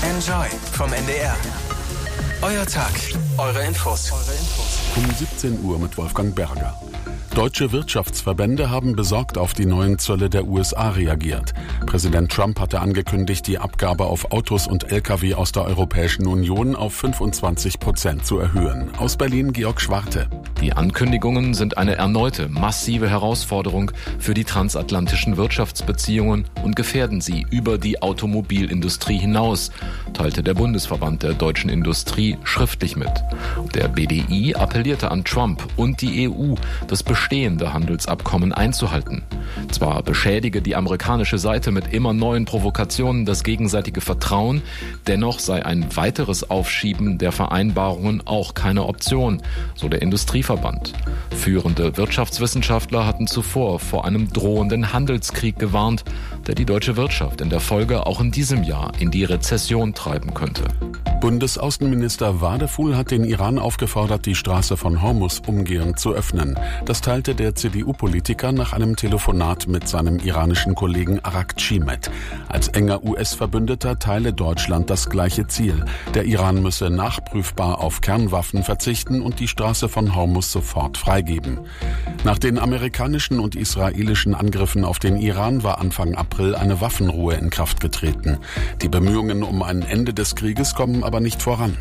Enjoy vom NDR. Euer Tag, eure Infos. Um 17 Uhr mit Wolfgang Berger. Deutsche Wirtschaftsverbände haben besorgt auf die neuen Zölle der USA reagiert. Präsident Trump hatte angekündigt, die Abgabe auf Autos und Lkw aus der Europäischen Union auf 25% zu erhöhen. Aus Berlin Georg Schwarte. Die Ankündigungen sind eine erneute massive Herausforderung für die transatlantischen Wirtschaftsbeziehungen und gefährden sie über die Automobilindustrie hinaus, teilte der Bundesverband der deutschen Industrie schriftlich mit. Der BDI appellierte an Trump und die EU, das bestehende Handelsabkommen einzuhalten. Zwar beschädige die amerikanische Seite mit immer neuen Provokationen das gegenseitige Vertrauen, dennoch sei ein weiteres Aufschieben der Vereinbarungen auch keine Option, so der Industrieverband. Führende Wirtschaftswissenschaftler hatten zuvor vor einem drohenden Handelskrieg gewarnt, der die deutsche Wirtschaft in der Folge auch in diesem Jahr in die Rezession treiben könnte. Bundesaußenminister Wadefuhl hat den Iran aufgefordert, die Straße von Hormuz umgehend zu öffnen. Das teilte der CDU-Politiker nach einem Telefonat mit seinem iranischen Kollegen Arakchi mit. Als enger US-Verbündeter teile Deutschland das gleiche Ziel. Der Iran müsse nachprüfbar auf Kernwaffen verzichten und die Straße von Hormuz sofort freigeben. Nach den amerikanischen und israelischen Angriffen auf den Iran war Anfang April eine Waffenruhe in Kraft getreten. Die Bemühungen um ein Ende des Krieges kommen aber nicht voran.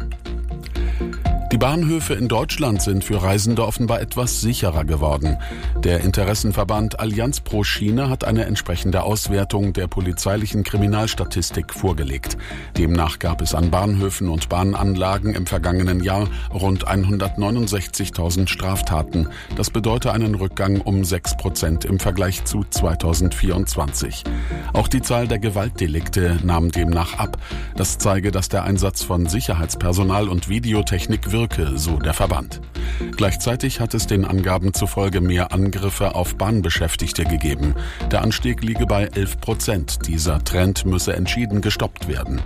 Die Bahnhöfe in Deutschland sind für Reisende offenbar etwas sicherer geworden. Der Interessenverband Allianz pro Schiene hat eine entsprechende Auswertung der polizeilichen Kriminalstatistik vorgelegt. Demnach gab es an Bahnhöfen und Bahnanlagen im vergangenen Jahr rund 169.000 Straftaten. Das bedeutet einen Rückgang um 6% im Vergleich zu 2024. Auch die Zahl der Gewaltdelikte nahm demnach ab. Das zeige, dass der Einsatz von Sicherheitspersonal und Videotechnik wirke, so der Verband. Gleichzeitig hat es den Angaben zufolge mehr Angriffe auf Bahnbeschäftigte gegeben. Der Anstieg liege bei 11%. Dieser Trend müsse entschieden gestoppt werden.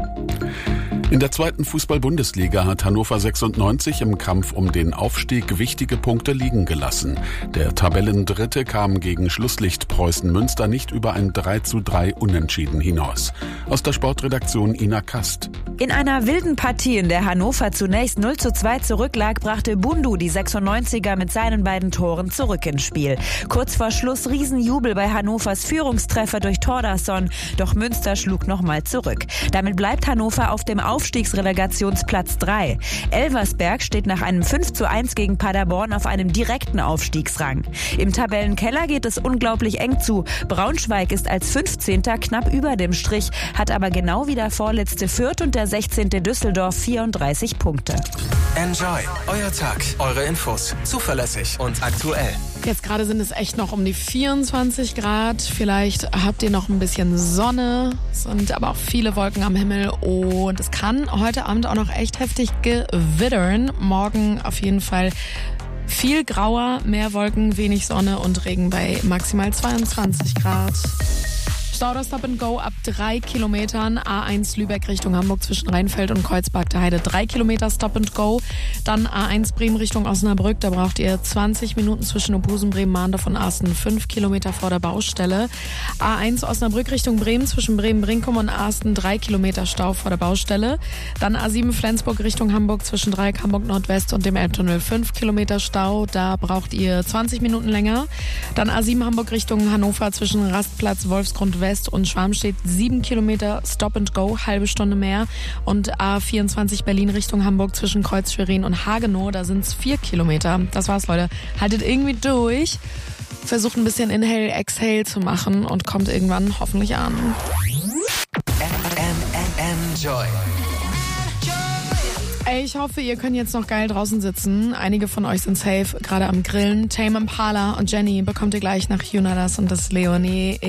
In der zweiten Fußball-Bundesliga hat Hannover 96 im Kampf um den Aufstieg wichtige Punkte liegen gelassen. Der Tabellendritte kam gegen Schlusslicht Preußen Münster nicht über ein 3:3 Unentschieden hinaus. Aus der Sportredaktion Ina Kast. In einer wilden Partie, in der Hannover zunächst 0:2 zurücklag, brachte Bundu die 96er mit seinen beiden Toren zurück ins Spiel. Kurz vor Schluss Riesenjubel bei Hannovers Führungstreffer durch Thordarson, doch Münster schlug nochmal zurück. Damit bleibt Hannover auf dem Aufstiegsrelegationsplatz 3. Elversberg steht nach einem 5:1 gegen Paderborn auf einem direkten Aufstiegsrang. Im Tabellenkeller geht es unglaublich eng zu. Braunschweig ist als 15. knapp über dem Strich, hat aber genau wie der vorletzte Fürth und der 16. Düsseldorf 34 Punkte. Enjoy, euer Tag, eure Infos, zuverlässig und aktuell. Jetzt gerade sind es echt noch um die 24 Grad. Vielleicht habt ihr noch ein bisschen Sonne, sind aber auch viele Wolken am Himmel und es kann heute Abend auch noch echt heftig gewittern. Morgen auf jeden Fall viel grauer, mehr Wolken, wenig Sonne und Regen bei maximal 22 Grad. Stau oder Stop and Go ab 3 Kilometern. A1 Lübeck Richtung Hamburg zwischen Rheinfeld und Kreuzberg der Heide 3 Kilometer Stop and Go. Dann A1 Bremen Richtung Osnabrück. Da braucht ihr 20 Minuten zwischen Opusen, Bremen, Mahndorf und Arsten. 5 Kilometer vor der Baustelle. A1 Osnabrück Richtung Bremen zwischen Bremen-Brinkum und Arsten 3 Kilometer Stau vor der Baustelle. Dann A7 Flensburg Richtung Hamburg zwischen Dreieck Hamburg Nordwest und dem Elbtunnel 5 Kilometer Stau. Da braucht ihr 20 Minuten länger. Dann A7 Hamburg Richtung Hannover zwischen Rastplatz Wolfsgrund West und Schwarmstedt 7 Kilometer Stop and Go, halbe Stunde mehr. Und A24 Berlin Richtung Hamburg zwischen Kreuz Schwerin und Hagenow, da sind es 4 Kilometer. Das war's, Leute. Haltet irgendwie durch. Versucht ein bisschen Inhale, Exhale zu machen und kommt irgendwann hoffentlich an. Enjoy. Ey, ich hoffe, ihr könnt jetzt noch geil draußen sitzen. Einige von euch sind safe, gerade am Grillen. Tame Impala und Jenny bekommt ihr gleich nach Yunadas und das Leonie.